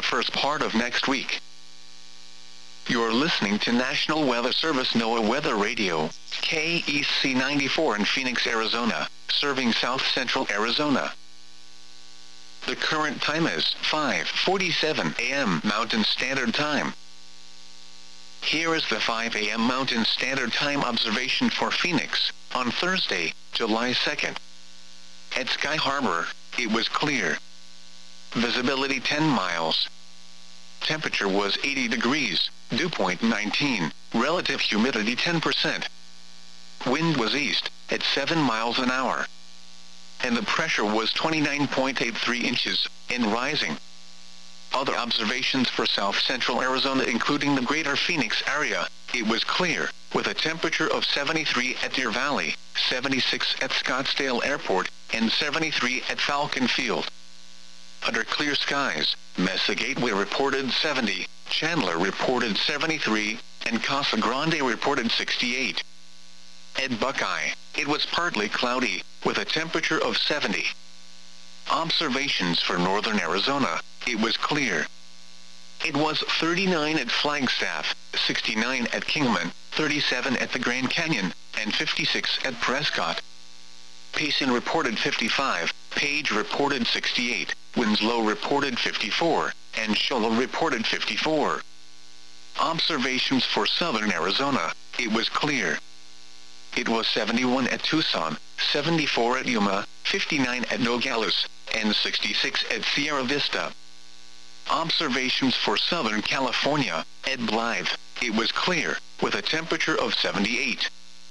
the first part of next week. You're listening to National Weather Service NOAA Weather Radio, KEC 94 in Phoenix, Arizona, serving South Central Arizona. The current time is 5:47 a.m. Mountain Standard Time. Here is the 5 a.m. Mountain Standard Time observation for Phoenix, on Thursday, July 2nd. At Sky Harbor, it was clear. Visibility 10 miles. Temperature was 80 degrees, dew point 19, relative humidity 10%. Wind was east, at 7 miles an hour. And the pressure was 29.83 inches, and rising. Other observations for South Central Arizona including the greater Phoenix area, it was clear, with a temperature of 73 at Deer Valley, 76 at Scottsdale Airport, and 73 at Falcon Field. Under clear skies, Mesa Gateway reported 70, Chandler reported 73, and Casa Grande reported 68. At Buckeye, it was partly cloudy, with a temperature of 70. Observations for northern Arizona, it was clear. It was 39 at Flagstaff, 69 at Kingman, 37 at the Grand Canyon, and 56 at Prescott. Payson reported 55, Page reported 68, Winslow reported 54, and Shoal reported 54. Observations for southern Arizona, it was clear. It was 71 at Tucson, 74 at Yuma, 59 at Nogales, and 66 at Sierra Vista. Observations for Southern California, at Blythe, it was clear, with a temperature of 78.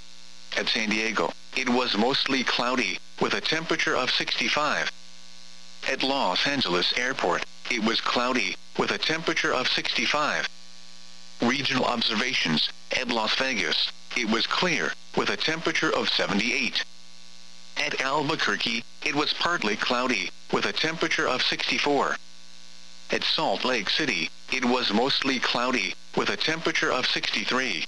At San Diego, it was mostly cloudy, with a temperature of 65. At Los Angeles Airport, it was cloudy, with a temperature of 65. Regional observations, at Las Vegas, it was clear, with a temperature of 78. At Albuquerque, it was partly cloudy, with a temperature of 64. At Salt Lake City, it was mostly cloudy, with a temperature of 63.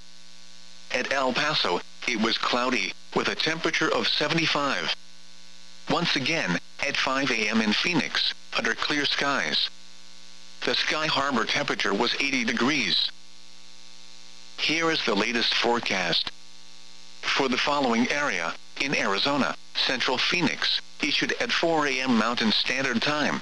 At El Paso, it was cloudy, with a temperature of 75. Once again, at 5 a.m. in Phoenix, under clear skies. The Sky Harbor temperature was 80 degrees. Here is the latest forecast. For the following area, in Arizona, Central Phoenix, issued at 4 a.m. Mountain Standard Time.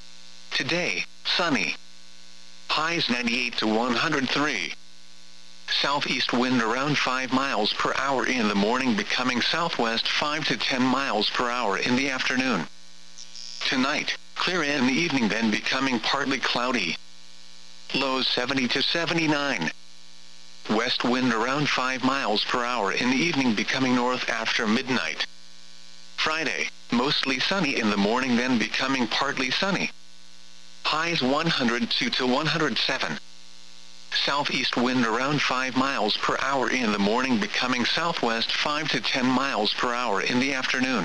Today, sunny. Highs 98 to 103. Southeast wind around 5 miles per hour in the morning, becoming southwest 5 to 10 miles per hour in the afternoon. Tonight, clear in the evening, then becoming partly cloudy. Lows 70 to 79. West wind around 5 miles per hour in the evening, becoming north after midnight. Friday, mostly sunny in the morning, then becoming partly sunny. Highs 102 to 107. Southeast wind around 5 miles per hour in the morning, becoming southwest 5 to 10 miles per hour in the afternoon.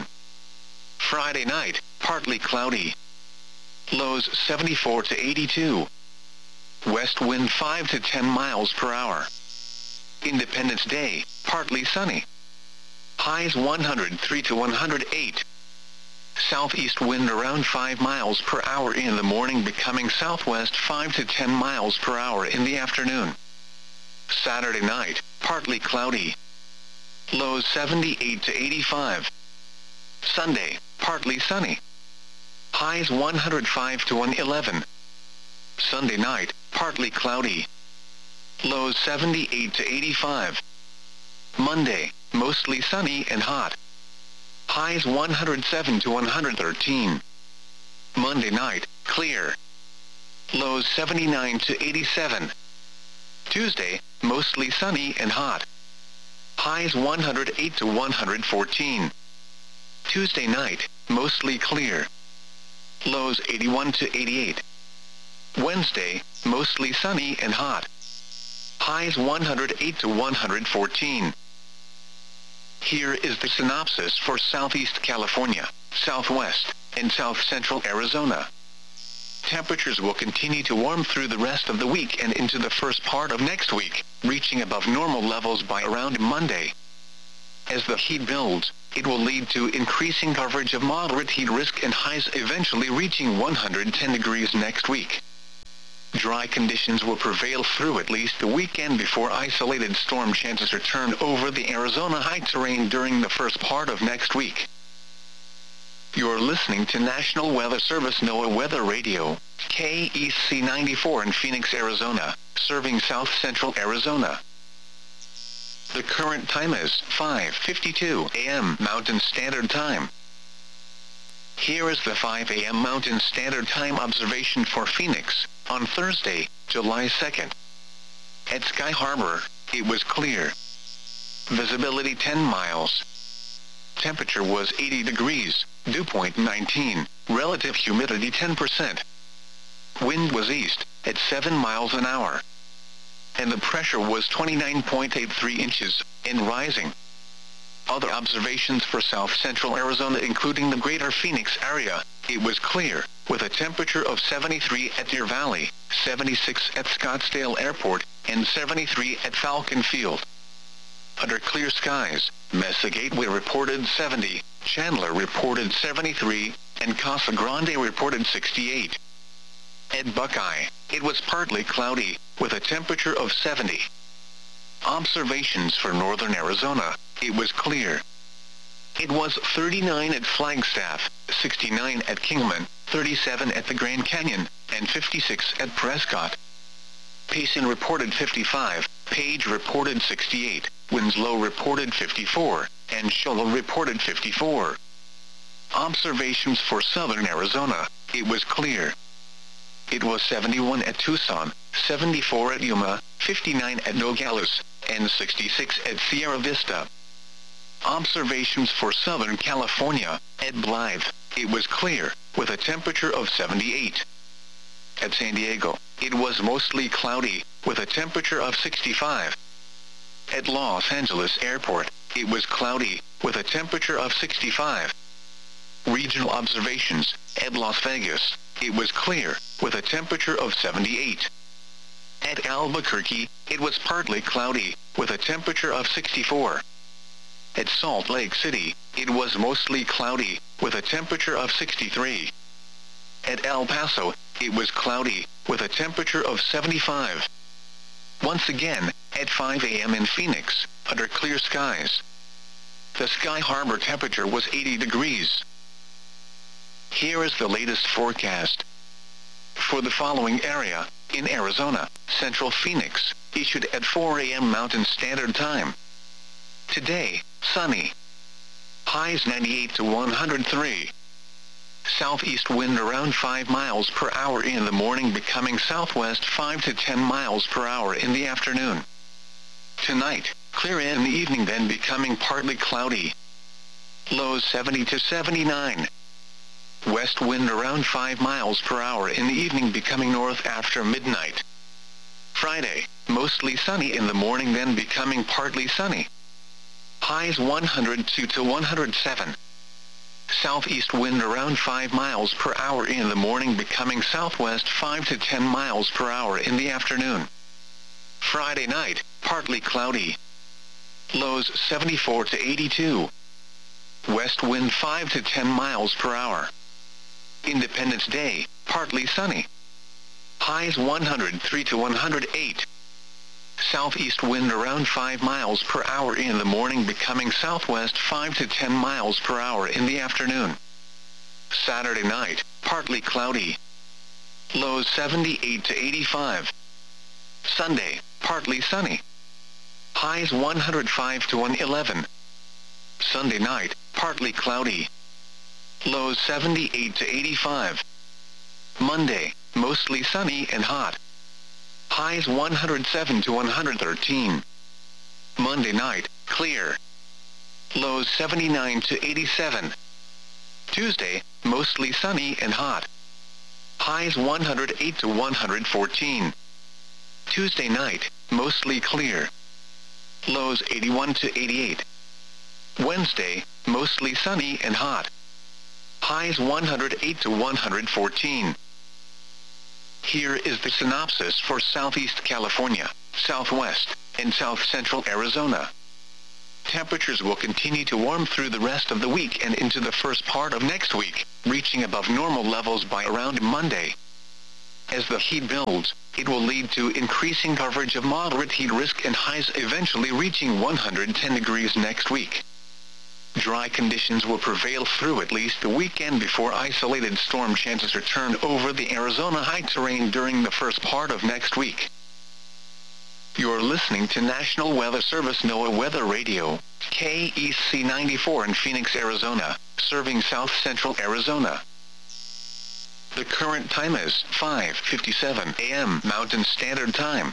Friday night, partly cloudy. Lows 74 to 82. West wind 5 to 10 miles per hour. Independence Day, partly sunny. Highs 103 to 108. Southeast wind around 5 miles per hour in the morning, becoming southwest 5 to 10 miles per hour in the afternoon. Saturday night, partly cloudy. Lows 78 to 85. Sunday, partly sunny. Highs 105 to 111. Sunday night, partly cloudy. Lows 78 to 85. Monday, mostly sunny and hot. Highs 107 to 113. Monday night, clear. Lows 79 to 87. Tuesday, mostly sunny and hot. Highs 108 to 114. Tuesday night, mostly clear. Lows 81 to 88. Wednesday, mostly sunny and hot. Highs 108 to 114. Here is the synopsis for Southeast California, Southwest, and South Central Arizona. Temperatures will continue to warm through the rest of the week and into the first part of next week, reaching above normal levels by around Monday. As the heat builds, it will lead to increasing coverage of moderate heat risk and highs eventually reaching 110 degrees next week. Dry conditions will prevail through at least the weekend before isolated storm chances return over the Arizona high terrain during the first part of next week. You're listening to National Weather Service NOAA Weather Radio, KEC 94 in Phoenix, Arizona, serving south central Arizona. The current time is 5:52 a.m. Mountain Standard Time. Here is the 5 a.m. Mountain Standard Time observation for Phoenix on Thursday, July 2nd. At Sky Harbor, it was clear. Visibility 10 miles. Temperature was 80 degrees, dew point 19, relative humidity 10%. Wind was east, at 7 miles an hour. And the pressure was 29.83 inches, and rising. Other observations for south central Arizona including the greater Phoenix area, it was clear, with a temperature of 73 at Deer Valley, 76 at Scottsdale Airport, and 73 at Falcon Field. Under clear skies, Mesa Gateway reported 70, Chandler reported 73, and Casa Grande reported 68. At Buckeye, it was partly cloudy, with a temperature of 70. Observations for northern Arizona, it was clear. It was 39 at Flagstaff, 69 at Kingman, 37 at the Grand Canyon, and 56 at Prescott. Payson reported 55, Page reported 68, Winslow reported 54, and Shoal reported 54. Observations for southern Arizona, it was clear. It was 71 at Tucson, 74 at Yuma, 59 at Nogales, and 66 at Sierra Vista. Observations for Southern California, at Blythe, it was clear, with a temperature of 78. At San Diego, it was mostly cloudy, with a temperature of 65. At Los Angeles Airport, it was cloudy, with a temperature of 65. Regional observations, at Las Vegas, it was clear, with a temperature of 78. At Albuquerque, it was partly cloudy, with a temperature of 64. At Salt Lake City, it was mostly cloudy, with a temperature of 63. At El Paso, it was cloudy, with a temperature of 75. Once again, at 5 a.m. in Phoenix, under clear skies. The Sky Harbor temperature was 80 degrees. Here is the latest forecast. For the following area, in Arizona, Central Phoenix, issued at 4 a.m. Mountain Standard Time. Today, sunny. Highs 98 to 103. Southeast wind around 5 miles per hour in the morning, becoming southwest 5 to 10 miles per hour in the afternoon. Tonight, clear in the evening, then becoming partly cloudy. Lows 70 to 79. West wind around 5 miles per hour in the evening, becoming north after midnight. Friday, mostly sunny in the morning, then becoming partly sunny. Highs 102 to 107. Southeast wind around 5 miles per hour in the morning, becoming southwest 5 to 10 miles per hour in the afternoon. Friday night, partly cloudy. Lows 74 to 82. West wind 5 to 10 miles per hour. Independence Day, partly sunny. Highs 103 to 108. Southeast wind around 5 miles per hour in the morning, becoming southwest 5 to 10 miles per hour in the afternoon. Saturday night, partly cloudy. Lows 78 to 85. Sunday, partly sunny. Highs 105 to 111. Sunday night, partly cloudy. Lows 78 to 85. Monday, mostly sunny and hot. Highs 107 to 113. Monday night, clear. Lows 79 to 87. Tuesday, mostly sunny and hot. Highs 108 to 114. Tuesday night, mostly clear. Lows 81 to 88. Wednesday, mostly sunny and hot. Highs 108 to 114. Here is the synopsis for Southeast California, Southwest, and South Central Arizona. Temperatures will continue to warm through the rest of the week and into the first part of next week, reaching above normal levels by around Monday. As the heat builds, it will lead to increasing coverage of moderate heat risk and highs eventually reaching 110 degrees next week. Dry conditions will prevail through at least the weekend before isolated storm chances return over the Arizona high terrain during the first part of next week. You're listening to National Weather Service NOAA Weather Radio, KEC 94 in Phoenix, Arizona, serving south central Arizona. The current time is 5:57 a.m. Mountain Standard Time.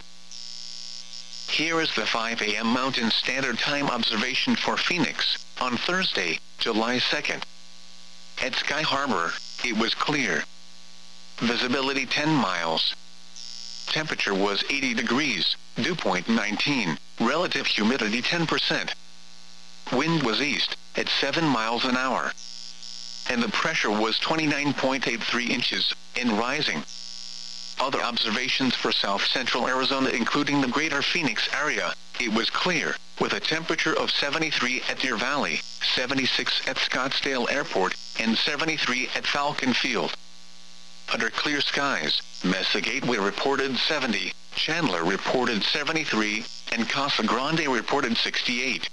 Here is the 5 a.m. Mountain Standard Time observation for Phoenix on Thursday, July 2nd. At Sky Harbor, it was clear. Visibility 10 miles. Temperature was 80 degrees, dew point 19, relative humidity 10%. Wind was east, at 7 miles an hour. And the pressure was 29.83 inches, and rising. Other observations for south central Arizona including the greater Phoenix area, it was clear, with a temperature of 73 at Deer Valley, 76 at Scottsdale Airport, and 73 at Falcon Field. Under clear skies, Mesa Gateway reported 70, Chandler reported 73, and Casa Grande reported 68.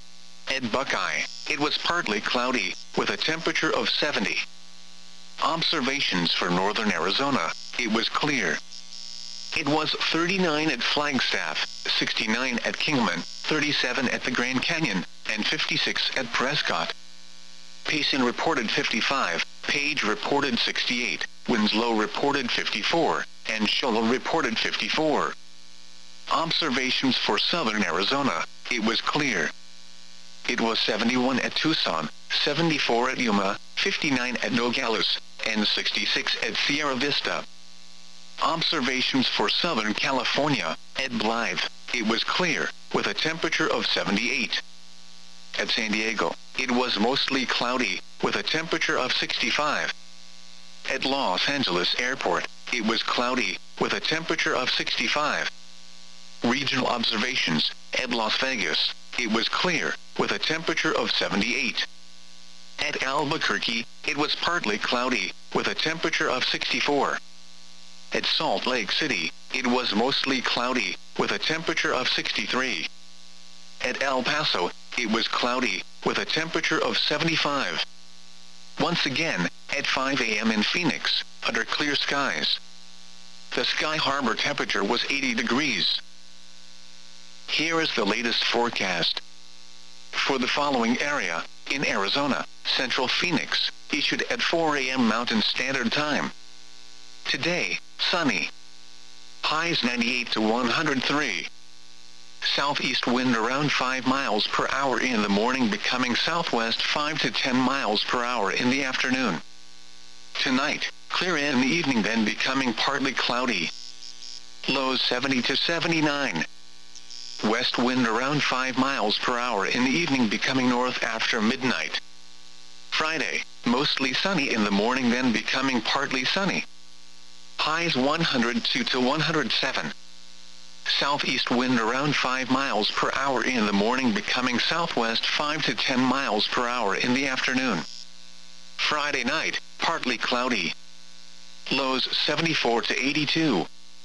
At Buckeye, it was partly cloudy, with a temperature of 70. Observations for northern Arizona, it was clear. It was 39 at Flagstaff, 69 at Kingman, 37 at the Grand Canyon, and 56 at Prescott. Payson reported 55, Page reported 68, Winslow reported 54, and Shola reported 54. Observations for southern Arizona, it was clear. It was 71 at Tucson, 74 at Yuma, 59 at Nogales, and 66 at Sierra Vista. Observations for Southern California, at Blythe, it was clear, with a temperature of 78. At San Diego, it was mostly cloudy, with a temperature of 65. At Los Angeles Airport, it was cloudy, with a temperature of 65. Regional observations, at Las Vegas, it was clear, with a temperature of 78. At Albuquerque, it was partly cloudy, with a temperature of 64. At Salt Lake City, it was mostly cloudy, with a temperature of 63. At El Paso, it was cloudy, with a temperature of 75. Once again, at 5 a.m. in Phoenix, under clear skies. The Sky Harbor temperature was 80 degrees. Here is the latest forecast. For the following area, in Arizona, Central Phoenix, issued at 4 a.m. Mountain Standard Time. Today, sunny. Highs 98 to 103. Southeast wind around 5 miles per hour in the morning, becoming southwest 5 to 10 miles per hour in the afternoon. Tonight, clear in the evening, then becoming partly cloudy. Lows 70 to 79. West wind around 5 miles per hour in the evening, becoming north after midnight. Friday, mostly sunny in the morning, then becoming partly sunny. Highs 102 to 107. Southeast wind around 5 miles per hour in the morning, becoming southwest 5 to 10 miles per hour in the afternoon. Friday night, partly cloudy. Lows 74 to 82.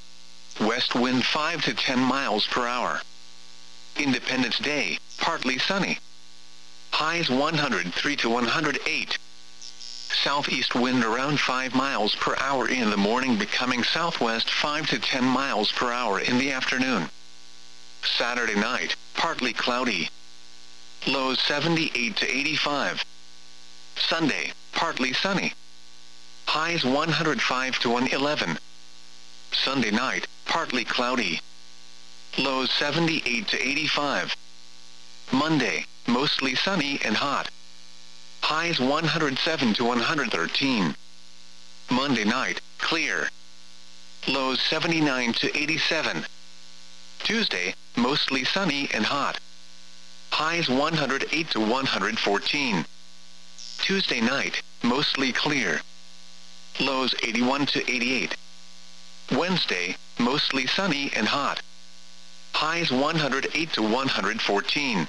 West wind 5 to 10 miles per hour. Independence Day, partly sunny. Highs 103 to 108. Southeast wind around 5 miles per hour in the morning, becoming southwest 5 to 10 miles per hour in the afternoon. Saturday night, partly cloudy. Lows 78 to 85. Sunday, partly sunny. Highs 105 to 111. Sunday night, partly cloudy. Lows 78 to 85. Monday, mostly sunny and hot. Highs 107 to 113. Monday night, clear. Lows 79 to 87. Tuesday, mostly sunny and hot. Highs 108 to 114. Tuesday night, mostly clear. Lows 81 to 88. Wednesday, mostly sunny and hot. Highs 108 to 114.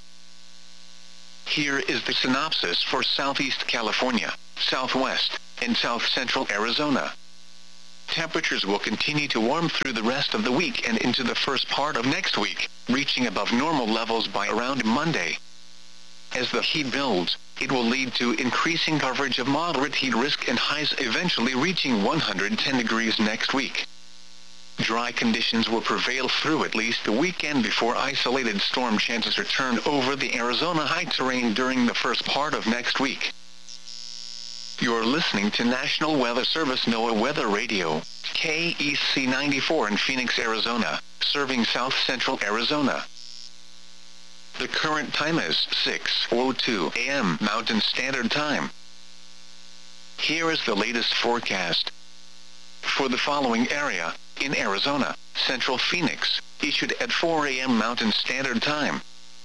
Here is the synopsis for Southeast California, Southwest, and South Central Arizona. Temperatures will continue to warm through the rest of the week and into the first part of next week, reaching above normal levels by around Monday. As the heat builds, it will lead to increasing coverage of moderate heat risk and highs eventually reaching 110 degrees next week. Dry conditions will prevail through at least the weekend before isolated storm chances return over the Arizona high terrain during the first part of next week. You're listening to National Weather Service NOAA Weather Radio, KEC 94 in Phoenix, Arizona, serving south central Arizona. The current time is 6:02 a.m. Mountain Standard Time. Here is the latest forecast. For the following area, in Arizona, central Phoenix, issued at 4 a.m. Mountain Standard Time.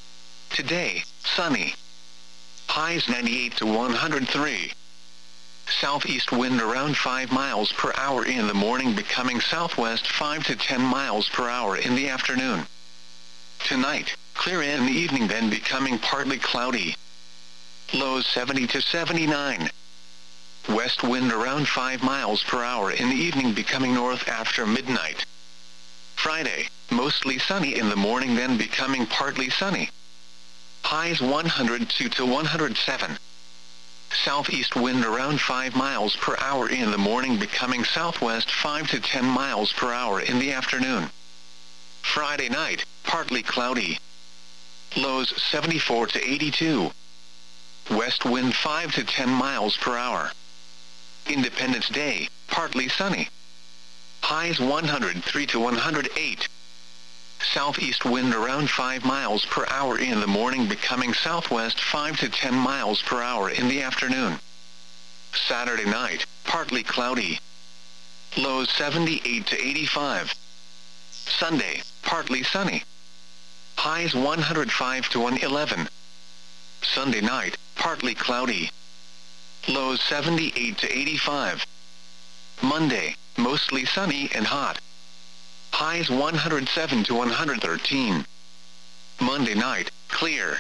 Today, sunny. Highs 98 to 103. Southeast wind around 5 miles per hour in the morning, becoming southwest 5 to 10 miles per hour in the afternoon. Tonight, clear in the evening, then becoming partly cloudy. Lows 70 to 79. West wind around 5 miles per hour in the evening, becoming north after midnight. Friday, mostly sunny in the morning, then becoming partly sunny. Highs 102 to 107. Southeast wind around 5 miles per hour in the morning, becoming southwest 5 to 10 miles per hour in the afternoon. Friday night, partly cloudy. Lows 74 to 82. West wind 5 to 10 miles per hour. Independence Day, partly sunny. Highs 103 to 108. Southeast wind around 5 miles per hour in the morning, becoming southwest 5 to 10 miles per hour in the afternoon. Saturday night, partly cloudy. Lows 78 to 85. Sunday, partly sunny. Highs 105 to 111. Sunday night, partly cloudy. Lows 78 to 85. Monday, mostly sunny and hot. Highs 107 to 113. Monday night, clear.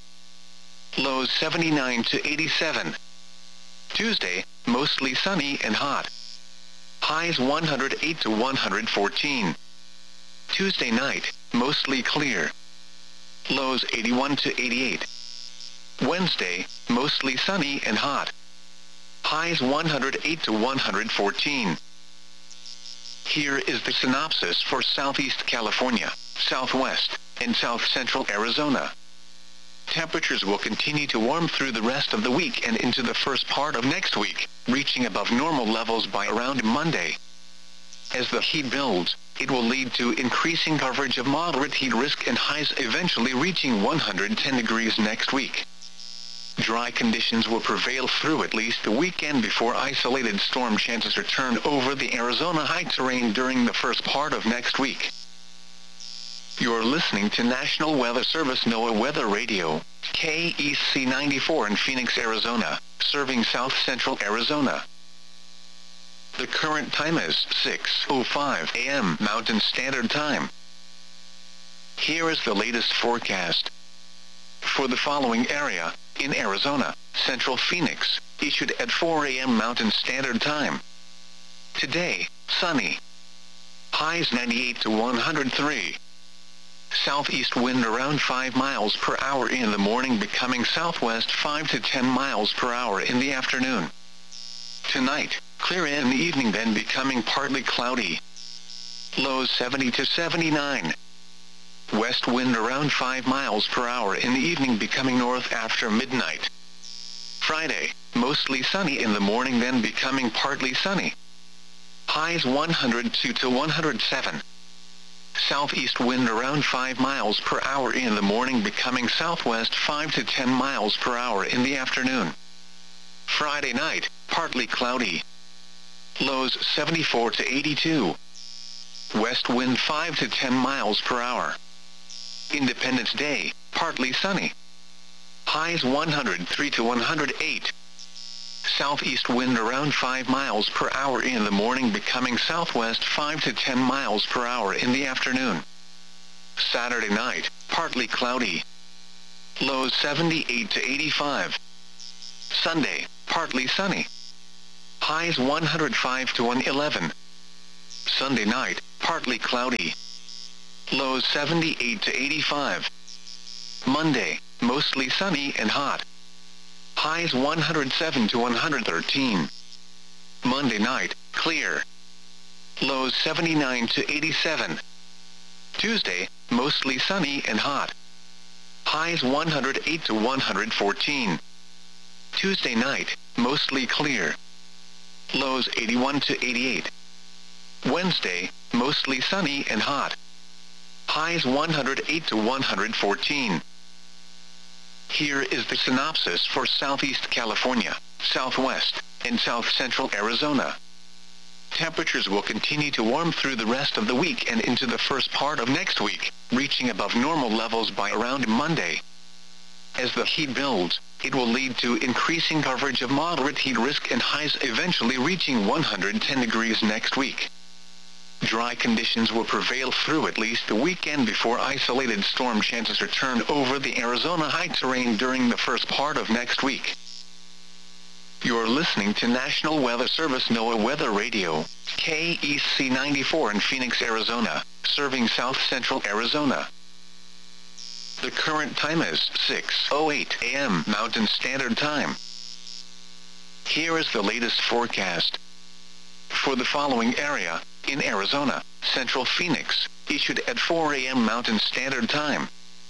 Lows 79 to 87. Tuesday, mostly sunny and hot. Highs 108 to 114. Tuesday night, mostly clear. Lows 81 to 88. Wednesday, mostly sunny and hot. Highs 108 to 114. Here is the synopsis for Southeast California, Southwest, and South Central Arizona. Temperatures will continue to warm through the rest of the week and into the first part of next week, reaching above normal levels by around Monday. As the heat builds, it will lead to increasing coverage of moderate heat risk and highs eventually reaching 110 degrees next week. Dry conditions will prevail through at least the weekend before isolated storm chances return over the Arizona high terrain during the first part of next week. You're listening to National Weather Service NOAA Weather Radio, KEC 94 in Phoenix, Arizona, serving south central Arizona. The current time is 6:05 a.m. Mountain Standard Time. Here is the latest forecast. For the following area, in Arizona, central Phoenix, issued at 4 a.m. Mountain Standard Time. Today, sunny. Highs 98 to 103. Southeast wind around 5 miles per hour in the morning, becoming southwest 5 to 10 miles per hour in the afternoon. Tonight, clear in the evening, then becoming partly cloudy. Lows 70 to 79. West wind around 5 miles per hour in the evening, becoming north after midnight. Friday, mostly sunny in the morning, then becoming partly sunny. Highs 102 to 107. Southeast wind around 5 miles per hour in the morning, becoming southwest 5 to 10 miles per hour in the afternoon. Friday night, partly cloudy. Lows 74 to 82. West wind 5 to 10 miles per hour. Independence Day, partly sunny. Highs 103 to 108. Southeast wind around 5 miles per hour in the morning, becoming southwest 5 to 10 miles per hour in the afternoon. Saturday night, partly cloudy. Lows 78 to 85. Sunday, partly sunny. Highs 105 to 111. Sunday night, partly cloudy. Lows 78 to 85. Monday, mostly sunny and hot. Highs 107 to 113. Monday night, clear. Lows 79 to 87. Tuesday, mostly sunny and hot. Highs 108 to 114. Tuesday night, mostly clear. Lows 81 to 88. Wednesday, mostly sunny and hot. Highs 108 to 114. Here is the synopsis for Southeast California, Southwest, and South Central Arizona. Temperatures will continue to warm through the rest of the week and into the first part of next week, reaching above normal levels by around Monday. As the heat builds, it will lead to increasing coverage of moderate heat risk and highs eventually reaching 110 degrees next week. Dry conditions will prevail through at least the weekend before isolated storm chances return over the Arizona high terrain during the first part of next week. You're listening to National Weather Service NOAA Weather Radio, KEC 94 in Phoenix, Arizona, serving South Central Arizona. The current time is 6:08 a.m. Mountain Standard Time. Here is the latest forecast. For the following area, in Arizona, Central Phoenix, issued at 4 a.m. Mountain Standard Time.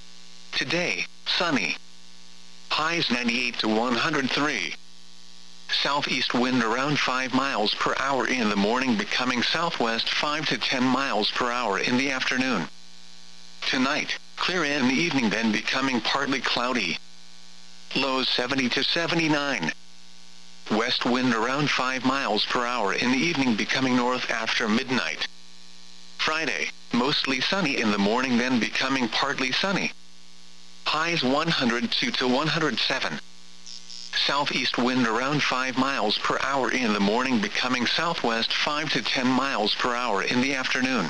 Today, sunny. Highs 98 to 103. Southeast wind around 5 miles per hour in the morning, becoming southwest 5 to 10 miles per hour in the afternoon. Tonight, clear in the evening, then becoming partly cloudy. Lows 70 to 79. West wind around 5 miles per hour in the evening, becoming north after midnight. Friday, mostly sunny in the morning, then becoming partly sunny. Highs 102 to 107. Southeast wind around 5 miles per hour in the morning, becoming southwest 5 to 10 miles per hour in the afternoon.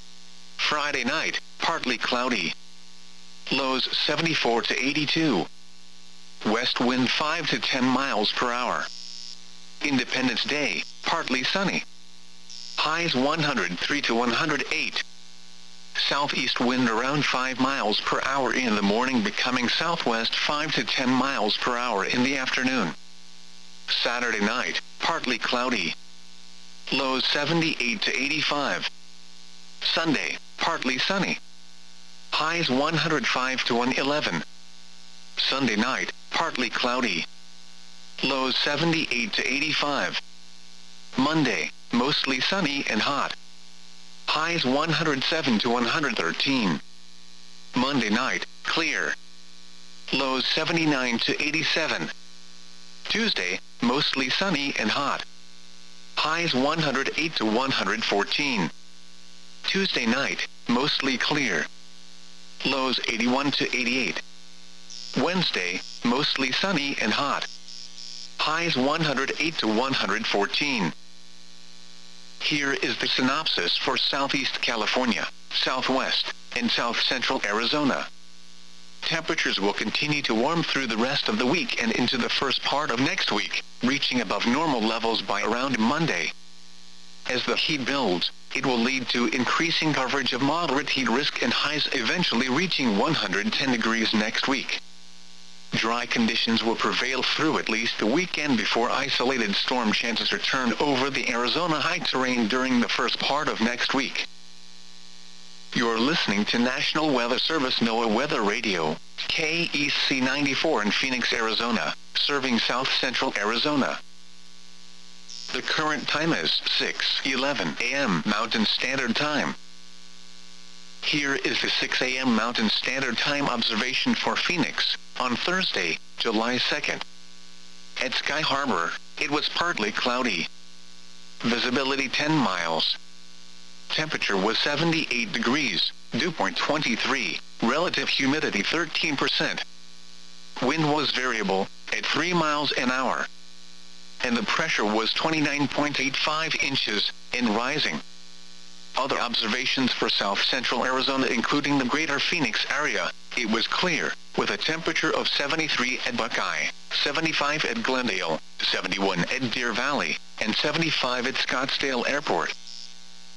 Friday night, partly cloudy. Lows 74 to 82. West wind 5 to 10 miles per hour. Independence Day, partly sunny. Highs 103 to 108. Southeast wind around 5 miles per hour in the morning, becoming southwest 5 to 10 miles per hour in the afternoon. Saturday night, partly cloudy. Lows 78 to 85. Sunday, partly sunny. Highs 105 to 111. Sunday night, partly cloudy. Lows 78 to 85. Monday, mostly sunny and hot. Highs 107 to 113. Monday night, clear. Lows 79 to 87. Tuesday, mostly sunny and hot. Highs 108 to 114. Tuesday night, mostly clear. Lows 81 to 88. Wednesday, mostly sunny and hot. Highs 108 to 114. Here is the synopsis for Southeast California, Southwest, and South Central Arizona. Temperatures will continue to warm through the rest of the week and into the first part of next week, reaching above normal levels by around Monday. As the heat builds, it will lead to increasing coverage of moderate heat risk and highs eventually reaching 110 degrees next week. Dry conditions will prevail through at least the weekend before isolated storm chances return over the Arizona high terrain during the first part of next week. You're listening to National Weather Service NOAA Weather Radio, KEC 94 in Phoenix, Arizona, serving South Central Arizona. The current time is 6:11 a.m. Mountain Standard Time. Here is the 6 a.m. Mountain Standard Time observation for Phoenix, on Thursday, July 2nd. At Sky Harbor, it was partly cloudy. Visibility 10 miles. Temperature was 78 degrees, dew point 23, relative humidity 13%. Wind was variable, at 3 miles an hour. And the pressure was 29.85 inches, and rising. Other observations for South Central Arizona, including the greater Phoenix area, it was clear, with a temperature of 73 at Buckeye, 75 at Glendale, 71 at Deer Valley, and 75 at Scottsdale Airport.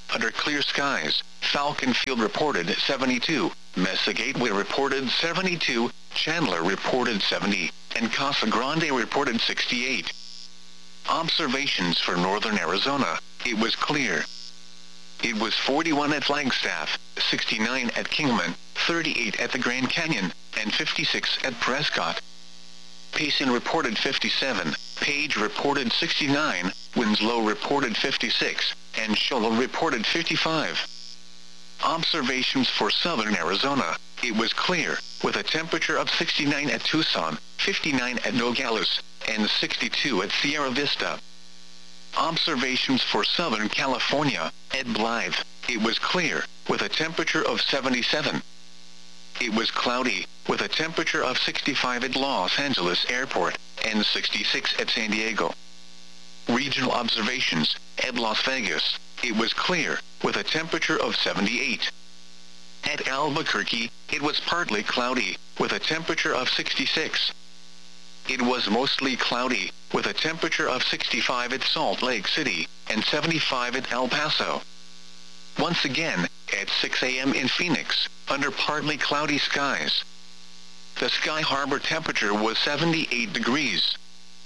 Under clear skies, Falcon Field reported 72, Mesa Gateway reported 72, Chandler reported 70, and Casa Grande reported 68. Observations for northern Arizona, it was clear. It was 41 at Flagstaff, 69 at Kingman, 38 at the Grand Canyon, and 56 at Prescott. Payson reported 57, Page reported 69, Winslow reported 56, and Shoal reported 55. Observations for southern Arizona, it was clear, with a temperature of 69 at Tucson, 59 at Nogales, and 62 at Sierra Vista. Observations for southern California, at Blythe, it was clear, with a temperature of 77. It was cloudy, with a temperature of 65 at Los Angeles Airport, and 66 at San Diego. Regional observations, at Las Vegas, it was clear, with a temperature of 78. At Albuquerque, it was partly cloudy, with a temperature of 66. It was mostly cloudy, with a temperature of 65 at Salt Lake City, and 75 at El Paso. Once again, at 6 a.m. in Phoenix, under partly cloudy skies. The Sky Harbor temperature was 78 degrees.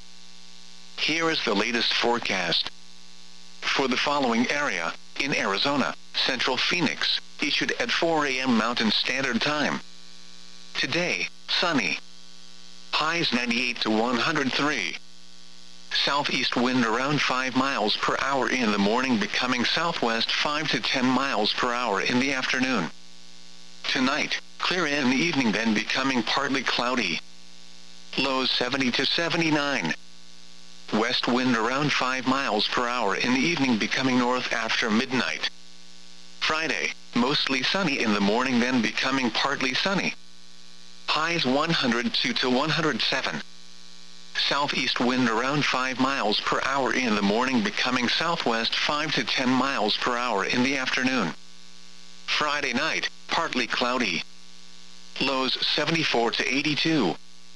Here is the latest forecast. For the following area, in Arizona, Central Phoenix, issued at 4 a.m. Mountain Standard Time. Today, sunny. Highs 98 to 103. Southeast wind around 5 miles per hour in the morning, becoming southwest 5 to 10 miles per hour in the afternoon. Tonight, clear in the evening, then becoming partly cloudy. Lows 70 to 79. West wind around 5 miles per hour in the evening, becoming north after midnight. Friday, mostly sunny in the morning, then becoming partly sunny. Highs 102 to 107. Southeast wind around 5 miles per hour in the morning, becoming southwest 5 to 10 miles per hour in the afternoon. Friday night, partly cloudy. Lows 74 to 82.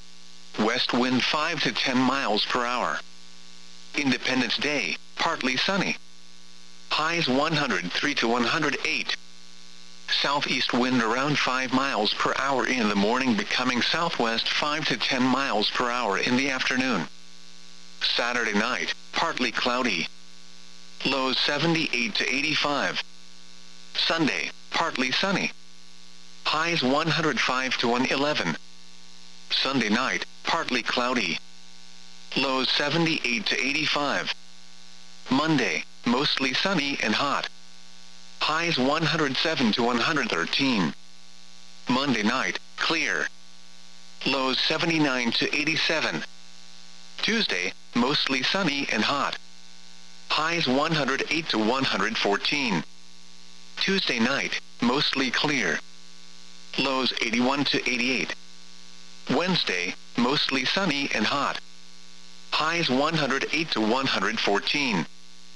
West wind 5 to 10 miles per hour. Independence Day, partly sunny. Highs 103 to 108. Southeast wind around 5 miles per hour in the morning, becoming southwest 5 to 10 miles per hour in the afternoon. Saturday night, partly cloudy. Lows 78 to 85. Sunday, partly sunny. Highs 105 to 111. Sunday night, partly cloudy. Lows 78 to 85. Monday, mostly sunny and hot. Highs 107 to 113. Monday night, clear. Lows 79 to 87. Tuesday, mostly sunny and hot. Highs 108 to 114. Tuesday night, mostly clear. Lows 81 to 88. Wednesday, mostly sunny and hot. Highs 108 to 114.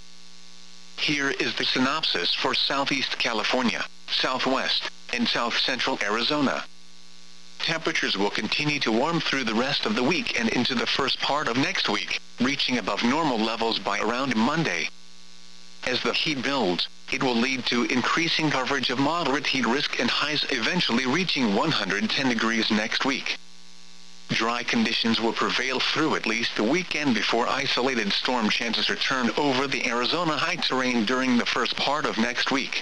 Here is the synopsis for Southeast California, Southwest, and South Central Arizona. Temperatures will continue to warm through the rest of the week and into the first part of next week, reaching above normal levels by around Monday. As the heat builds, it will lead to increasing coverage of moderate heat risk and highs eventually reaching 110 degrees next week. Dry conditions will prevail through at least the weekend before isolated storm chances return over the Arizona high terrain during the first part of next week.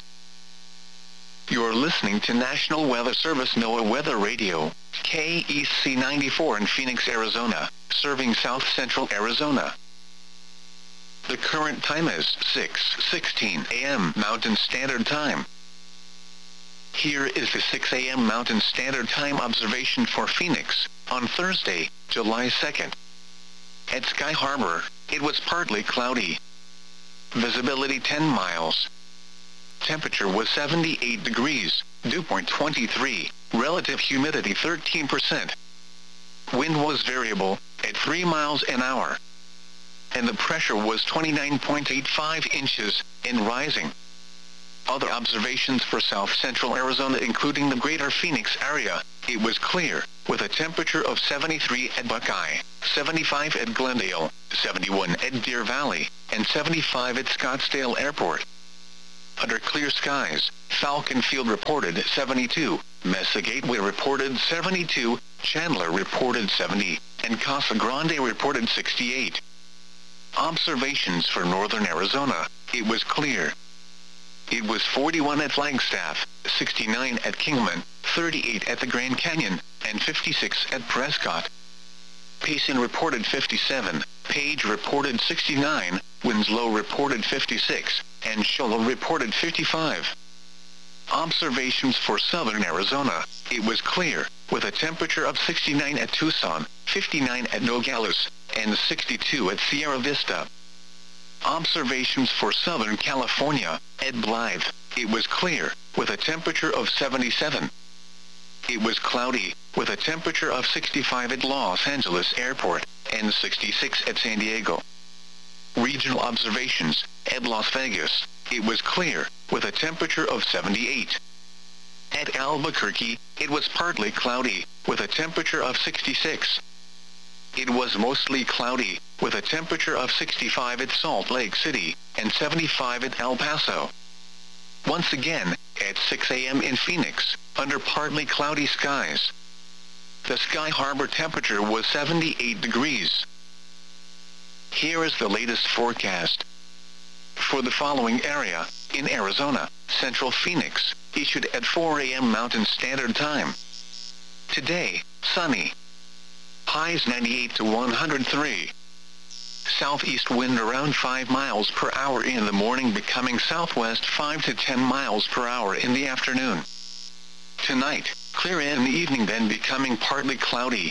You're listening to National Weather Service NOAA Weather Radio, KEC 94 in Phoenix, Arizona, serving South Central Arizona. The current time is 6:16 a.m. Mountain Standard Time. Here is the 6 a.m. Mountain Standard Time observation for Phoenix, on Thursday, July 2nd. At Sky Harbor, it was partly cloudy. Visibility 10 miles. Temperature was 78 degrees, dew point 23, relative humidity 13%. Wind was variable, at 3 miles an hour. And the pressure was 29.85 inches, and rising. Other observations for South Central Arizona, including the greater Phoenix area, it was clear, with a temperature of 73 at Buckeye, 75 at Glendale, 71 at Deer Valley, and 75 at Scottsdale Airport. under clear skies. Falcon Field reported 72, Mesa Gateway reported 72, Chandler reported 70, and Casa Grande reported 68. Observations for northern Arizona. It was clear. It was 41 at Flagstaff, 69 at Kingman, 38 at the Grand Canyon, and 56 at Prescott. Payson reported 57, Page reported 69, Winslow reported 56, and Shola reported 55. Observations for southern Arizona. It was clear, with a temperature of 69 at Tucson, 59 at Nogales, and 62 at Sierra Vista. Observations for Southern California. At Blythe, it was clear, with a temperature of 77. It was cloudy, with a temperature of 65 at Los Angeles Airport, and 66 at San Diego. Regional observations. At Las Vegas, it was clear, with a temperature of 78. At Albuquerque, it was partly cloudy, with a temperature of 66. It was mostly cloudy, with a temperature of 65 at Salt Lake City, and 75 at El Paso. Once again, at 6 a.m. in Phoenix, under partly cloudy skies. The Sky Harbor temperature was 78 degrees. Here is the latest forecast. For the following area, in Arizona, Central Phoenix, issued at 4 a.m. Mountain Standard Time. Today, sunny. Highs 98 to 103. Southeast wind around 5 miles per hour in the morning, becoming southwest 5 to 10 miles per hour in the afternoon. Tonight, clear in the evening, then becoming partly cloudy.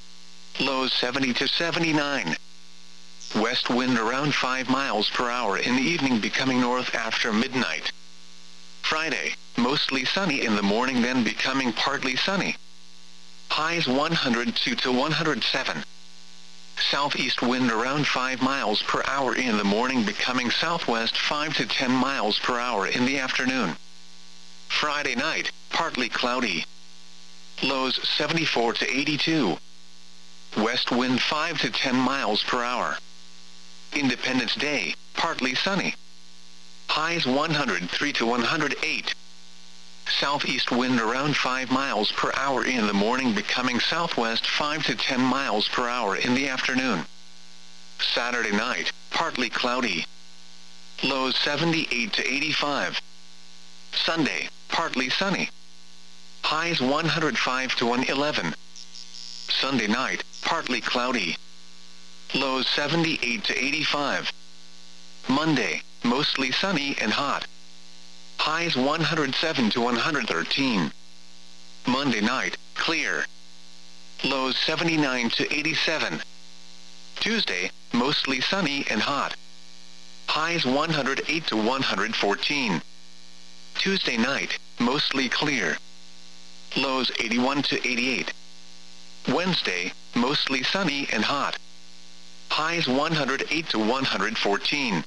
Lows 70 to 79. West wind around 5 miles per hour in the evening, becoming north after midnight. Friday, mostly sunny in the morning, then becoming partly sunny. Highs 102 to 107. Southeast wind around 5 miles per hour in the morning, becoming southwest 5 to 10 miles per hour in the afternoon. Friday night, partly cloudy. Lows 74 to 82. West wind 5 to 10 miles per hour. Independence Day, partly sunny. Highs 103 to 108. Southeast wind around 5 miles per hour in the morning, becoming southwest 5 to 10 miles per hour in the afternoon. Saturday night, partly cloudy. Lows 78 to 85. Sunday, partly sunny. Highs 105 to 111. Sunday night, partly cloudy. Lows 78 to 85. Monday, mostly sunny and hot. Highs 107 to 113. Monday night, clear. Lows 79 to 87. Tuesday, mostly sunny and hot. Highs 108 to 114. Tuesday night, mostly clear. Lows 81 to 88. Wednesday, mostly sunny and hot. Highs 108 to 114.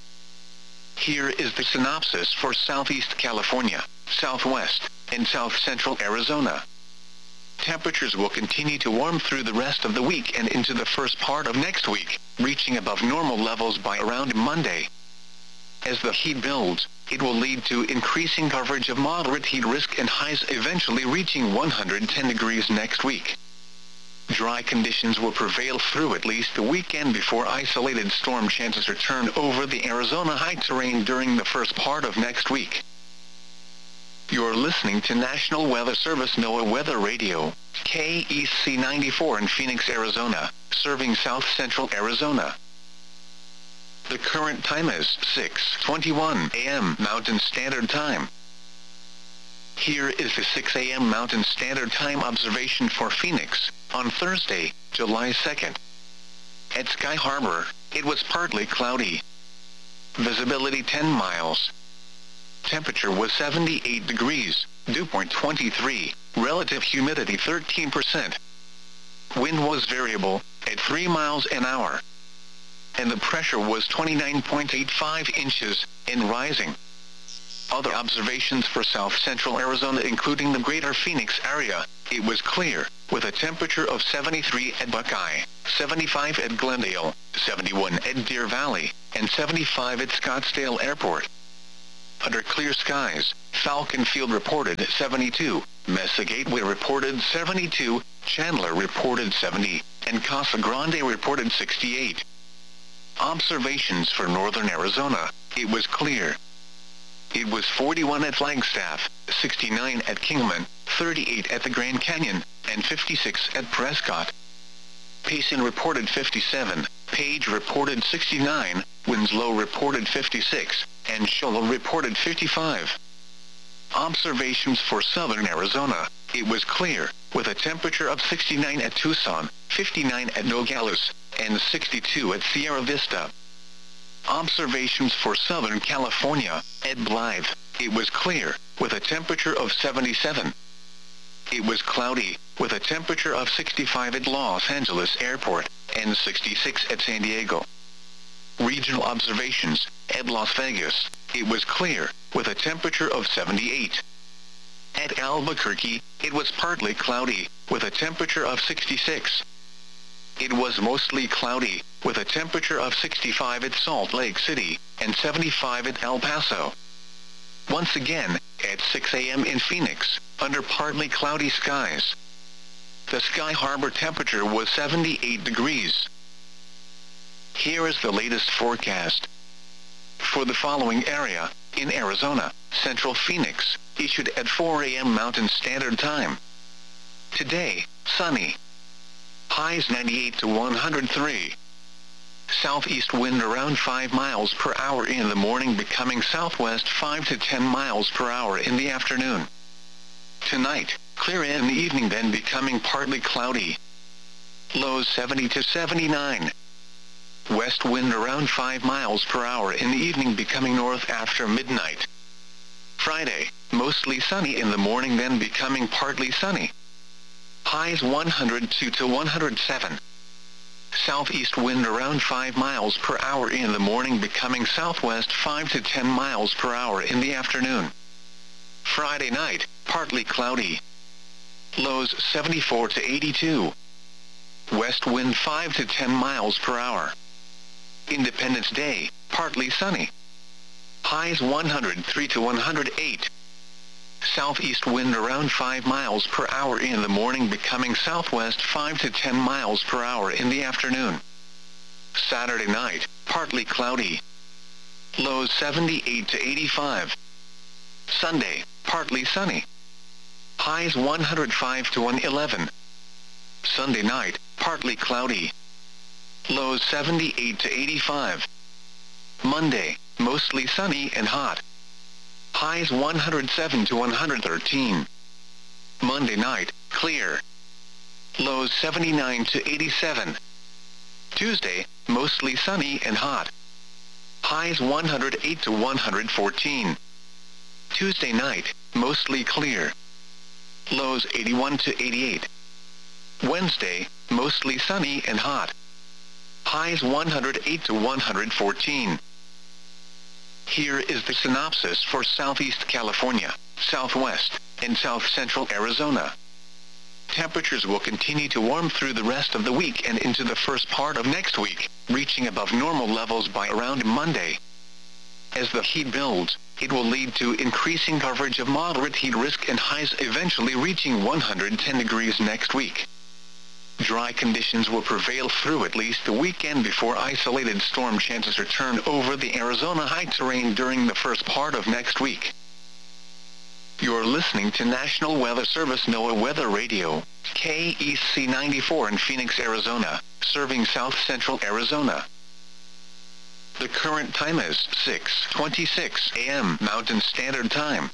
Here is the synopsis for Southeast California, Southwest, and South Central Arizona. Temperatures will continue to warm through the rest of the week and into the first part of next week, reaching above normal levels by around Monday. As the heat builds, it will lead to increasing coverage of moderate heat risk and highs eventually reaching 110 degrees next week. Dry conditions will prevail through at least the weekend before isolated storm chances return over the Arizona high terrain during the first part of next week. You're listening to National Weather Service NOAA Weather Radio, KEC 94 in Phoenix, Arizona, serving South Central Arizona. The current time is 6:21 a.m. Mountain Standard Time. Here is the 6 a.m. Mountain Standard Time observation for Phoenix, on Thursday, July 2nd. At Sky Harbor, it was partly cloudy. Visibility 10 miles. Temperature was 78 degrees, dew point 23, relative humidity 13%. Wind was variable, at 3 miles an hour. And the pressure was 29.85 inches, and rising. Other observations for South Central Arizona, including the greater Phoenix area, it was clear, with a temperature of 73 at Buckeye, 75 at Glendale, 71 at Deer Valley, and 75 at Scottsdale Airport. under clear skies. Falcon Field reported 72, Mesa Gateway reported 72, Chandler reported 70, and Casa Grande reported 68. Observations for northern Arizona. It was clear. It was 41 at Flagstaff, 69 at Kingman, 38 at the Grand Canyon, and 56 at Prescott. Payson reported 57, Page reported 69, Winslow reported 56, and Shola reported 55. Observations for southern Arizona. It was clear, with a temperature of 69 at Tucson, 59 at Nogales, and 62 at Sierra Vista. Observations for Southern California. At Blythe, it was clear, with a temperature of 77. It was cloudy, with a temperature of 65 at Los Angeles Airport, and 66 at San Diego. Regional observations. At Las Vegas, it was clear, with a temperature of 78. At Albuquerque, it was partly cloudy, with a temperature of 66. It was mostly cloudy, with a temperature of 65 at Salt Lake City, and 75 at El Paso. Once again, at 6 a.m. in Phoenix, under partly cloudy skies. The Sky Harbor temperature was 78 degrees. Here is the latest forecast. For the following area, in Arizona, Central Phoenix, issued at 4 a.m. Mountain Standard Time. Today, sunny. Highs 98 to 103. Southeast wind around 5 miles per hour in the morning, becoming southwest 5 to 10 miles per hour in the afternoon. Tonight, clear in the evening, then becoming partly cloudy. Lows 70 to 79. West wind around 5 miles per hour in the evening, becoming north after midnight. Friday, mostly sunny in the morning, then becoming partly sunny. Highs 102 to 107. Southeast wind around 5 miles per hour in the morning, becoming southwest 5 to 10 miles per hour in the afternoon. Friday night, partly cloudy. Lows 74 to 82. West wind 5 to 10 miles per hour. Independence Day, partly sunny. Highs 103 to 108. Southeast wind around 5 miles per hour in the morning, becoming southwest 5 to 10 miles per hour in the afternoon. Saturday night, partly cloudy. Lows 78 to 85. Sunday, partly sunny. Highs 105 to 111. Sunday night, partly cloudy. Lows 78 to 85. Monday, mostly sunny and hot. Highs 107 to 113. Monday night, clear. Lows 79 to 87. Tuesday, mostly sunny and hot. Highs 108 to 114. Tuesday night, mostly clear. Lows 81 to 88. Wednesday, mostly sunny and hot. Highs 108 to 114. Here is the synopsis for Southeast California, Southwest, and South Central Arizona. Temperatures will continue to warm through the rest of the week and into the first part of next week, reaching above normal levels by around Monday. As the heat builds, it will lead to increasing coverage of moderate heat risk and highs eventually reaching 110 degrees next week. Dry conditions will prevail through at least the weekend before isolated storm chances return over the Arizona high terrain during the first part of next week. You're listening to National Weather Service NOAA Weather Radio, KEC 94 in Phoenix, Arizona, serving South Central Arizona. The current time is 6:26 a.m. Mountain Standard Time.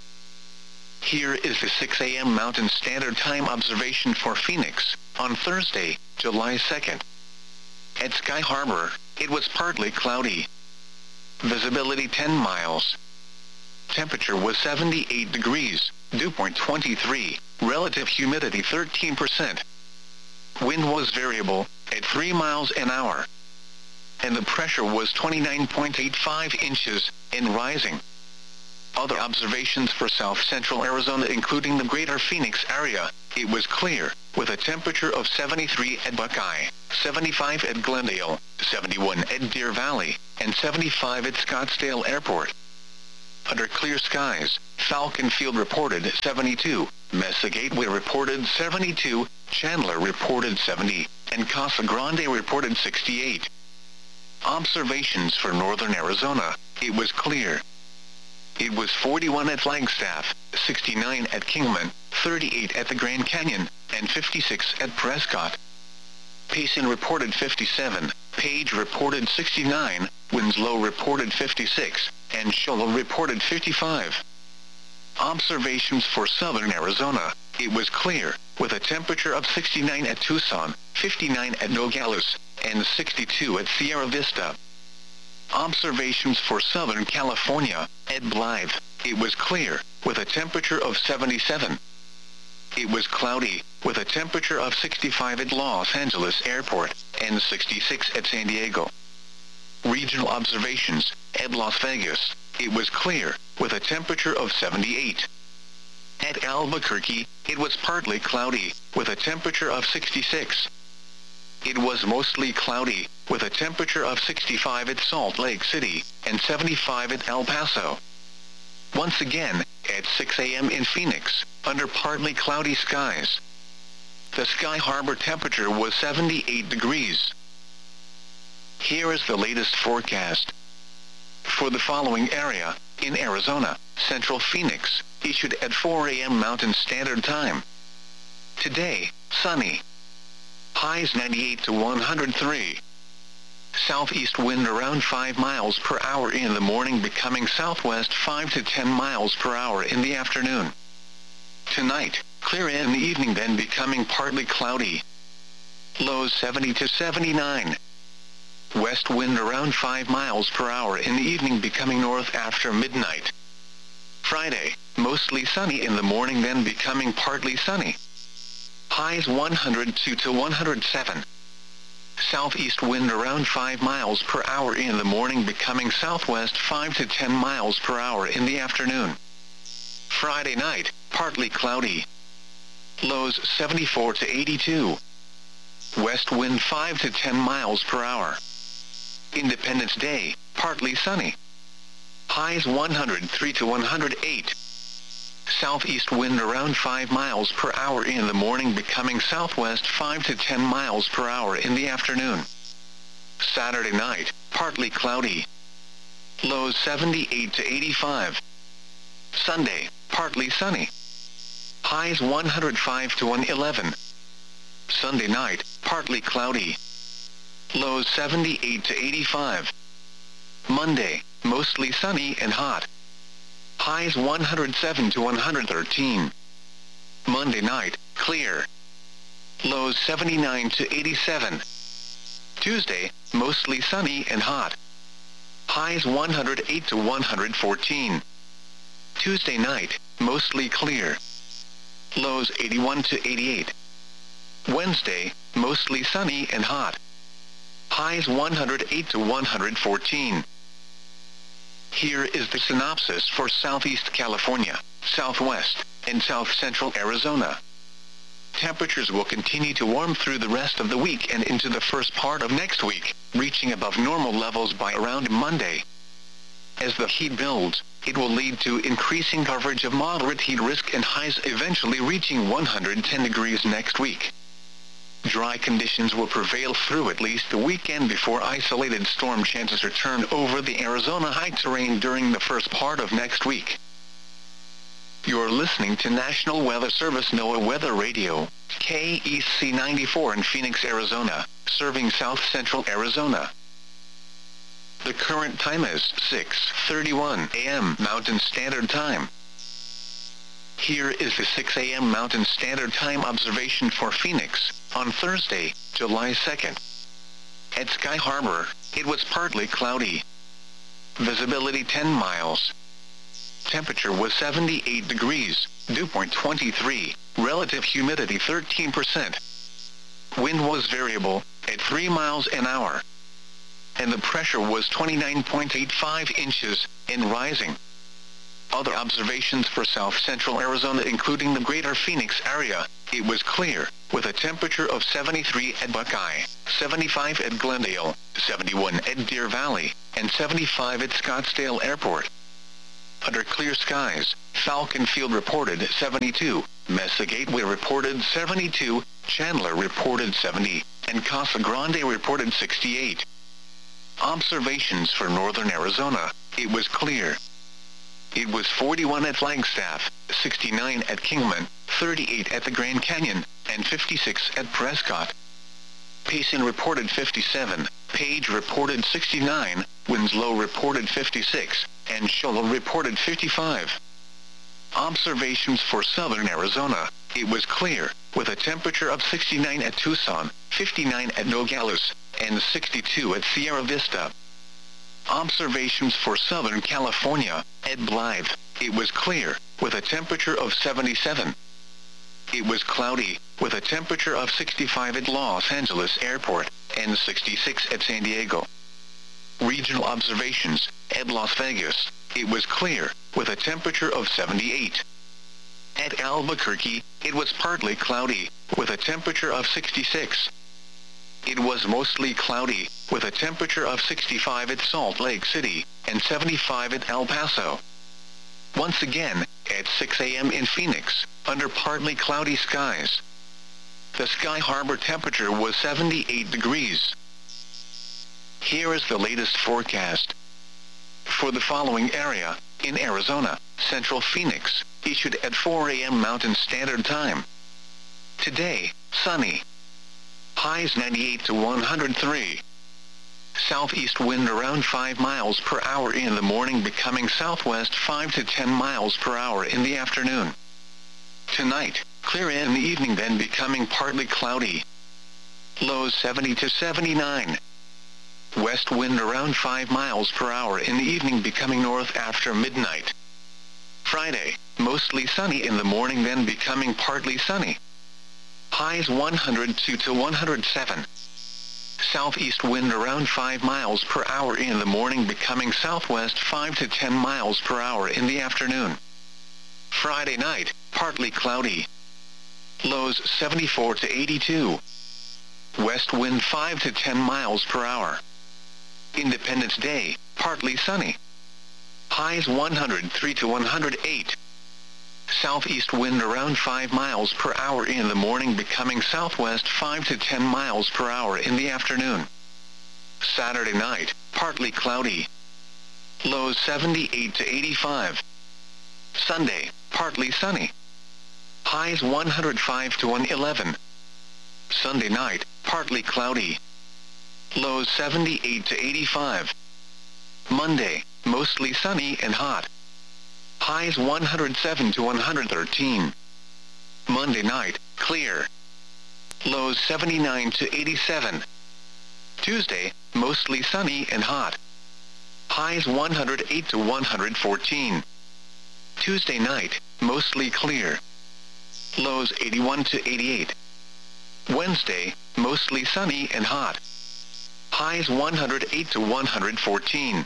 Here is the 6 a.m. Mountain Standard Time observation for Phoenix, on Thursday, July 2nd. At Sky Harbor, it was partly cloudy. Visibility 10 miles. Temperature was 78 degrees, dew point 23, relative humidity 13%. Wind was variable, at 3 miles an hour. And the pressure was 29.85 inches, and rising. Other observations for South Central Arizona, including the greater Phoenix area, it was clear, with a temperature of 73 at Buckeye, 75 at Glendale, 71 at Deer Valley, and 75 at Scottsdale Airport. Under clear skies, Falcon Field reported 72, Mesa Gateway reported 72, Chandler reported 70, and Casa Grande reported 68. Observations for northern Arizona, it was clear. It was 41 at Flagstaff, 69 at Kingman, 38 at the Grand Canyon, and 56 at Prescott. Payson reported 57, Page reported 69, Winslow reported 56, and Shoal reported 55. Observations for southern Arizona, it was clear, with a temperature of 69 at Tucson, 59 at Nogales, and 62 at Sierra Vista. Observations for Southern California, at Blythe, it was clear, with a temperature of 77. It was cloudy, with a temperature of 65 at Los Angeles Airport, and 66 at San Diego. Regional observations, at Las Vegas, it was clear, with a temperature of 78. At Albuquerque, it was partly cloudy, with a temperature of 66. It was mostly cloudy, with a temperature of 65 at Salt Lake City, and 75 at El Paso. Once again, at 6 a.m. in Phoenix, under partly cloudy skies. The Sky Harbor temperature was 78 degrees. Here is the latest forecast. For the following area, in Arizona, Central Phoenix, issued at 4 a.m. Mountain Standard Time. Today, sunny. Highs 98 to 103. Southeast wind around 5 miles per hour in the morning, becoming southwest 5 to 10 miles per hour in the afternoon. Tonight, clear in the evening, then becoming partly cloudy. Lows 70 to 79. West wind around 5 miles per hour in the evening, becoming north after midnight. Friday, mostly sunny in the morning, then becoming partly sunny. Highs 102 to 107. Southeast wind around 5 miles per hour in the morning, becoming southwest 5 to 10 miles per hour in the afternoon. Friday night, partly cloudy. Lows 74 to 82. West wind 5 to 10 miles per hour. Independence Day, partly sunny. Highs 103 to 108. Southeast wind around 5 miles per hour in the morning, becoming southwest 5 to 10 miles per hour in the afternoon. Saturday night, partly cloudy. Lows 78 to 85. Sunday, partly sunny. Highs 105 to 111. Sunday night, partly cloudy. Lows 78 to 85. Monday, mostly sunny and hot. Highs 107 to 113. Monday night, clear. Lows 79 to 87. Tuesday, mostly sunny and hot. Highs 108 to 114. Tuesday night, mostly clear. Lows 81 to 88. Wednesday, mostly sunny and hot. Highs 108 to 114. Here is the synopsis for Southeast California, Southwest, and South Central Arizona. Temperatures will continue to warm through the rest of the week and into the first part of next week, reaching above normal levels by around Monday. As the heat builds, it will lead to increasing coverage of moderate heat risk and highs eventually reaching 110 degrees next week. Dry conditions will prevail through at least the weekend before isolated storm chances return over the Arizona high terrain during the first part of next week. You're listening to National Weather Service NOAA Weather Radio, KEC 94 in Phoenix, Arizona, serving South Central Arizona. The current time is 6:31 a.m. Mountain Standard Time. Here is the 6 a.m. Mountain Standard Time observation for Phoenix, on Thursday, July 2nd. At Sky Harbor, it was partly cloudy. Visibility 10 miles. Temperature was 78 degrees, dew point 23, relative humidity 13%. Wind was variable, at 3 miles an hour. And the pressure was 29.85 inches, and rising. Other observations for South Central Arizona, including the greater Phoenix area, it was clear, with a temperature of 73 at Buckeye, 75 at Glendale, 71 at Deer Valley, and 75 at Scottsdale Airport. under clear skies. Falcon Field reported 72, Mesa Gateway reported 72, Chandler reported 70, and Casa Grande reported 68. Observations for northern Arizona. It was clear. It was 41 at Flagstaff, 69 at Kingman, 38 at the Grand Canyon, and 56 at Prescott. Payson reported 57, Page reported 69, Winslow reported 56, and Shoal reported 55. Observations for southern Arizona. It was clear, with a temperature of 69 at Tucson, 59 at Nogales, and 62 at Sierra Vista. Observations for Southern California. At Blythe, it was clear, with a temperature of 77. It was cloudy, with a temperature of 65 at Los Angeles Airport, and 66 at San Diego. Regional observations. At Las Vegas, it was clear, with a temperature of 78. At Albuquerque, it was partly cloudy, with a temperature of 66. It was mostly cloudy, with a temperature of 65 at Salt Lake City, and 75 at El Paso. Once again, at 6 a.m. in Phoenix, under partly cloudy skies. The Sky Harbor temperature was 78 degrees. Here is the latest forecast. For the following area, in Arizona, Central Phoenix, issued at 4 a.m. Mountain Standard Time. Today, sunny. Highs 98 to 103. Southeast wind around 5 miles per hour in the morning, becoming southwest 5 to 10 miles per hour in the afternoon. Tonight, clear in the evening, then becoming partly cloudy. Lows 70 to 79. West wind around 5 miles per hour in the evening, becoming north after midnight. Friday, mostly sunny in the morning, then becoming partly sunny. Highs 102 to 107. Southeast wind around 5 miles per hour in the morning, becoming southwest 5 to 10 miles per hour in the afternoon. Friday night, partly cloudy. Lows 74 to 82. West wind 5 to 10 miles per hour. Independence Day, partly sunny. Highs 103 to 108. Southeast wind around 5 miles per hour in the morning, becoming southwest 5 to 10 miles per hour in the afternoon. Saturday night, partly cloudy. Lows 78 to 85. Sunday, partly sunny. Highs 105 to 111. Sunday night, partly cloudy. Lows 78 to 85. Monday, mostly sunny and hot. Highs 107 to 113. Monday night, clear. Lows 79 to 87. Tuesday, mostly sunny and hot. Highs 108 to 114. Tuesday night, mostly clear. Lows 81 to 88. Wednesday, mostly sunny and hot. Highs 108 to 114.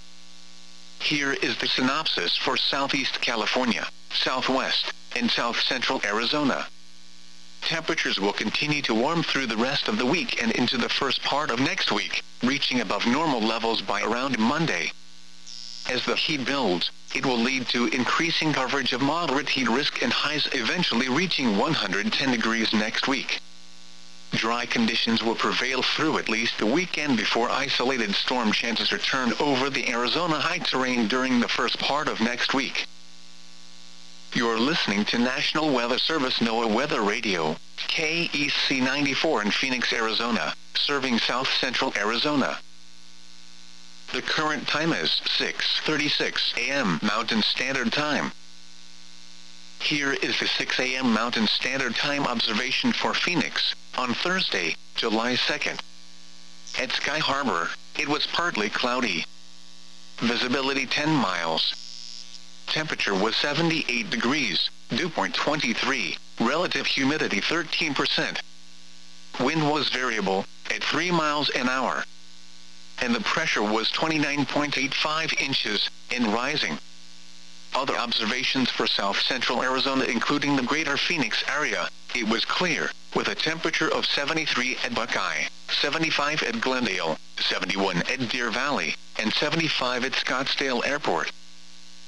Here is the synopsis for Southeast California, Southwest, and South Central Arizona. Temperatures will continue to warm through the rest of the week and into the first part of next week, reaching above normal levels by around Monday. As the heat builds, it will lead to increasing coverage of moderate heat risk and highs eventually reaching 110 degrees next week. Dry conditions will prevail through at least the weekend before isolated storm chances return over the Arizona high terrain during the first part of next week. You're listening to National Weather Service NOAA Weather Radio, KEC 94 in Phoenix, Arizona, serving South Central Arizona. The current time is 6:36 a.m. Mountain Standard Time. Here is the 6 a.m. Mountain Standard Time observation for Phoenix, on Thursday, July 2nd. At Sky Harbor, it was partly cloudy. Visibility 10 miles. Temperature was 78 degrees, dew point 23, relative humidity 13%. Wind was variable, at 3 miles an hour. And the pressure was 29.85 inches, and rising. Other observations for South Central Arizona, including the greater Phoenix area, it was clear, with a temperature of 73 at Buckeye, 75 at Glendale, 71 at Deer Valley, and 75 at Scottsdale Airport.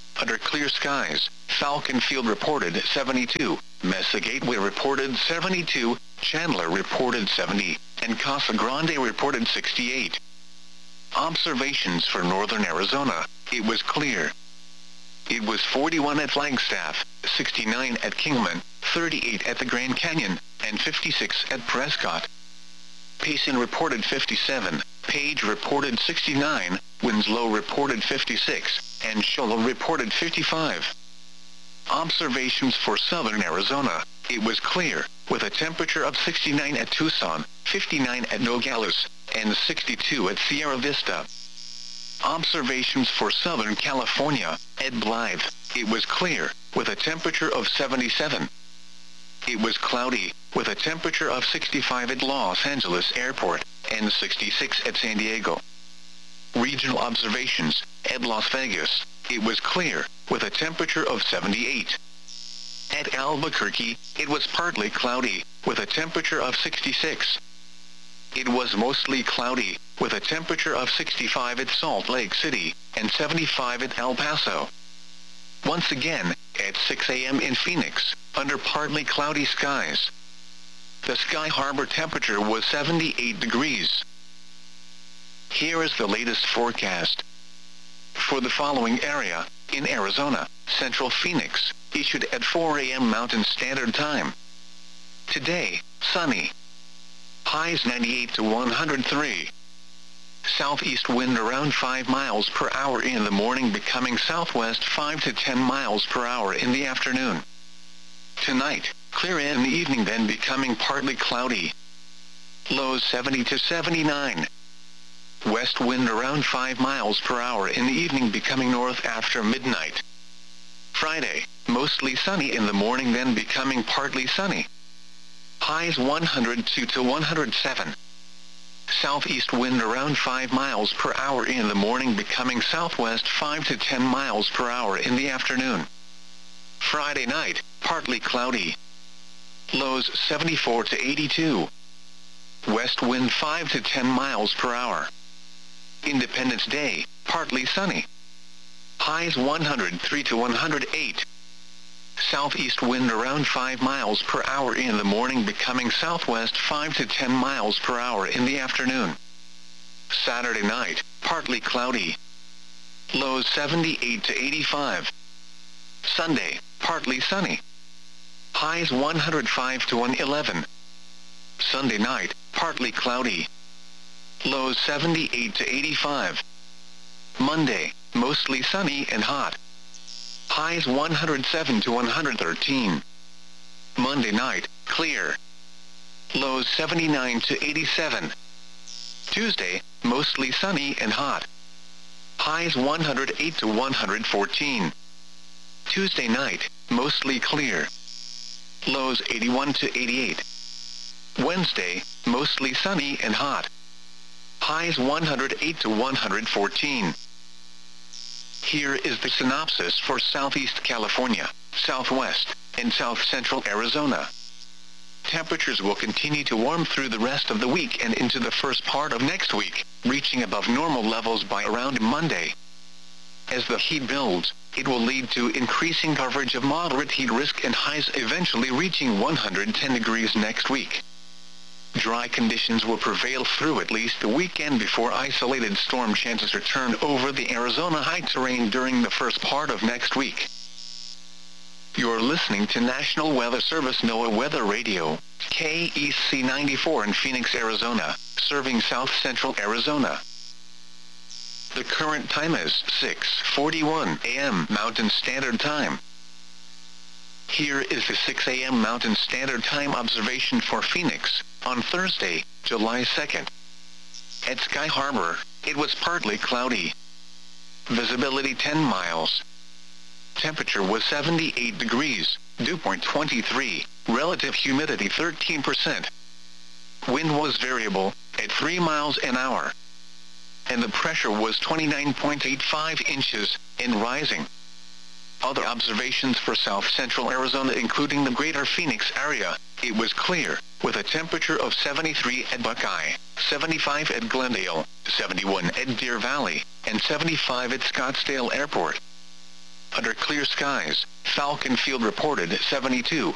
Under clear skies, Falcon Field reported 72, Mesa Gateway reported 72, Chandler reported 70, and Casa Grande reported 68. Observations for northern Arizona, it was clear. It was 41 at Flagstaff, 69 at Kingman, 38 at the Grand Canyon, and 56 at Prescott. Payson reported 57, Page reported 69, Winslow reported 56, and Shola reported 55. Observations for southern Arizona, it was clear, with a temperature of 69 at Tucson, 59 at Nogales, and 62 at Sierra Vista. Observations for Southern California, at Blythe, it was clear, with a temperature of 77. It was cloudy, with a temperature of 65 at Los Angeles Airport, and 66 at San Diego. Regional observations, at Las Vegas, it was clear, with a temperature of 78. At Albuquerque, it was partly cloudy, with a temperature of 66. It was mostly cloudy, with a temperature of 65 at Salt Lake City, and 75 at El Paso. Once again, at 6 a.m. in Phoenix, under partly cloudy skies. The Sky Harbor temperature was 78 degrees. Here is the latest forecast. For the following area, in Arizona, Central Phoenix, issued at 4 a.m. Mountain Standard Time. Today, sunny. Highs 98 to 103. Southeast wind around 5 miles per hour in the morning, becoming southwest 5 to 10 miles per hour in the afternoon. Tonight, clear in the evening, then becoming partly cloudy. Lows 70 to 79. West wind around 5 miles per hour in the evening, becoming north after midnight. Friday, mostly sunny in the morning, then becoming partly sunny. Highs 102 to 107. Southeast wind around 5 miles per hour in the morning, becoming southwest 5 to 10 miles per hour in the afternoon. Friday night, partly cloudy. Lows 74 to 82. West wind 5 to 10 miles per hour. Independence Day, partly sunny. Highs 103 to 108. Southeast wind around 5 miles per hour in the morning, becoming southwest 5 to 10 miles per hour in the afternoon. Saturday night, partly cloudy. Lows 78 to 85. Sunday, partly sunny. Highs 105 to 111. Sunday night, partly cloudy. Lows 78 to 85. Monday, mostly sunny and hot. Highs 107 to 113. Monday night, clear. Lows 79 to 87. Tuesday, mostly sunny and hot. Highs 108 to 114. Tuesday night, mostly clear. Lows 81 to 88. Wednesday, mostly sunny and hot. Highs 108 to 114. Here is the synopsis for Southeast California, Southwest, and South Central Arizona. Temperatures will continue to warm through the rest of the week and into the first part of next week, reaching above normal levels by around Monday. As the heat builds, it will lead to increasing coverage of moderate heat risk and highs eventually reaching 110 degrees next week. Dry conditions will prevail through at least the weekend before isolated storm chances return over the Arizona high terrain during the first part of next week. You're listening to National Weather Service NOAA Weather Radio, KEC 94 in Phoenix, Arizona, serving South Central Arizona. The current time is 6:41 a.m. Mountain Standard Time. Here is the 6 a.m. Mountain Standard Time observation for Phoenix, on Thursday, July 2nd. At Sky Harbor, it was partly cloudy. Visibility 10 miles. Temperature was 78 degrees, dew point 23, relative humidity 13%. Wind was variable, at 3 miles an hour. And the pressure was 29.85 inches, and rising. Other observations for South Central Arizona, including the greater Phoenix area, it was clear, with a temperature of 73 at Buckeye, 75 at Glendale, 71 at Deer Valley, and 75 at Scottsdale Airport. under clear skies. Falcon Field reported 72.